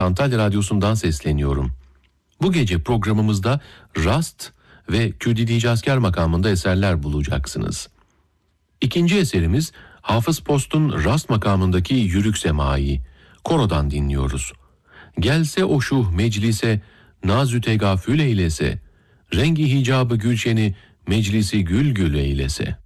Antalya Radyosu'ndan sesleniyorum. Bu gece programımızda Rast ve Kürdili Asker makamında eserler bulacaksınız. İkinci eserimiz Hafız Post'un Rast makamındaki Yürük Semai. Korodan dinliyoruz. Gelse o şuh meclise, nazü tegafül eylese, rengi hicabı gülşeni, meclisi gül gül eylese.